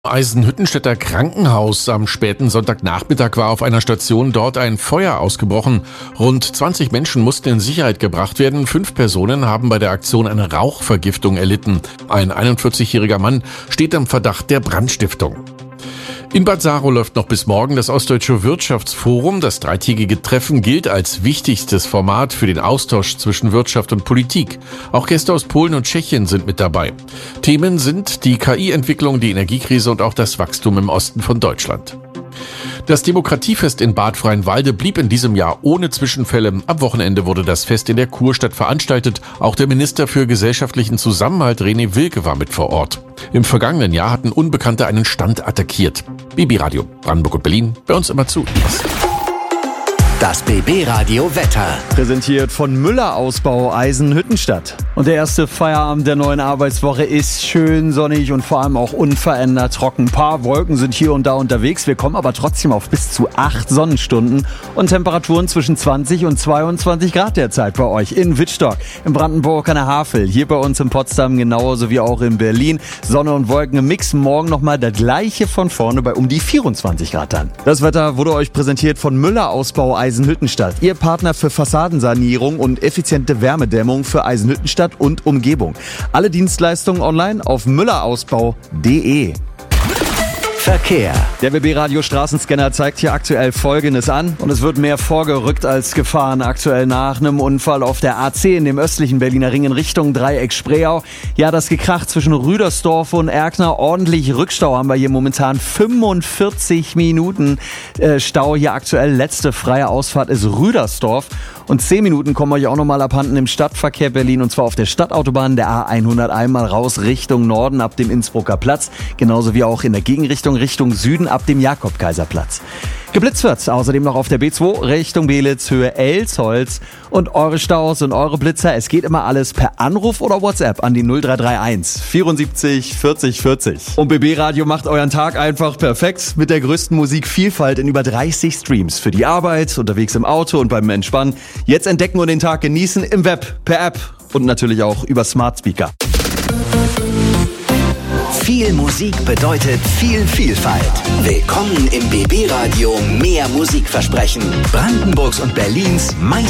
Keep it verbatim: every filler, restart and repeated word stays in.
Eisenhüttenstädter Krankenhaus. Am späten Sonntagnachmittag war auf einer Station dort ein Feuer ausgebrochen. Rund zwanzig Menschen mussten in Sicherheit gebracht werden. Fünf Personen haben bei der Aktion eine Rauchvergiftung erlitten. Ein einundvierzigjähriger Mann steht im Verdacht der Brandstiftung. In Bad Saro läuft noch bis morgen das Ostdeutsche Wirtschaftsforum. Das dreitägige Treffen gilt als wichtigstes Format für den Austausch zwischen Wirtschaft und Politik. Auch Gäste aus Polen und Tschechien sind mit dabei. Themen sind die K I-Entwicklung, die Energiekrise und auch das Wachstum im Osten von Deutschland. Das Demokratiefest in Bad Freienwalde blieb in diesem Jahr ohne Zwischenfälle. Am Wochenende wurde das Fest in der Kurstadt veranstaltet. Auch der Minister für gesellschaftlichen Zusammenhalt René Wilke war mit vor Ort. Im vergangenen Jahr hatten Unbekannte einen Stand attackiert. B B Radio, Brandenburg und Berlin, bei uns immer zu. Das B B Radio Wetter. Präsentiert von Müller Ausbau Eisenhüttenstadt. Und der erste Feierabend der neuen Arbeitswoche ist schön sonnig und vor allem auch unverändert trocken. Ein paar Wolken sind hier und da unterwegs. Wir kommen aber trotzdem auf bis zu acht Sonnenstunden und Temperaturen zwischen zwanzig und zweiundzwanzig Grad derzeit bei euch in Wittstock, in Brandenburg an der Havel, hier bei uns in Potsdam genauso wie auch in Berlin. Sonne und Wolken im Mix. Morgen nochmal der gleiche von vorne bei um die vierundzwanzig Grad dann. Das Wetter wurde euch präsentiert von Müller Ausbau Eisenhüttenstadt. Ihr Partner für Fassadensanierung und effiziente Wärmedämmung für Eisenhüttenstadt und Umgebung. Alle Dienstleistungen online auf müllerausbau punkt de. Verkehr. Der B B-Radio Straßenscanner zeigt hier aktuell Folgendes an. Und es wird mehr vorgerückt als gefahren aktuell nach einem Unfall auf der A zehn in dem östlichen Berliner Ring in Richtung Dreieck Spreeau. Ja, das gekracht zwischen Rüdersdorf und Erkner. Ordentlich Rückstau haben wir hier momentan. fünfundvierzig Minuten äh, Stau hier aktuell. Letzte freie Ausfahrt ist Rüdersdorf. Und zehn Minuten kommen euch auch nochmal abhanden im Stadtverkehr Berlin. Und zwar auf der Stadtautobahn der A hunderteins mal raus Richtung Norden ab dem Innsbrucker Platz. Genauso wie auch in der Gegenrichtung Richtung Süden ab dem Jakob-Kaiser-Platz. Geblitzt wird's außerdem noch auf der B zwei Richtung Belitz, Höhe Elsholz. Und eure Staus und eure Blitzer, es geht immer alles per Anruf oder WhatsApp an die null drei drei eins vierundsiebzig vierzig vierzig. Und B B-Radio macht euren Tag einfach perfekt mit der größten Musikvielfalt in über dreißig Streams. Für die Arbeit, unterwegs im Auto und beim Entspannen. Jetzt entdecken und den Tag genießen im Web, per App und natürlich auch über Smart Speaker. Viel Musik bedeutet viel Vielfalt. Willkommen im B B-Radio Mehr Musikversprechen. Brandenburgs und Berlins meist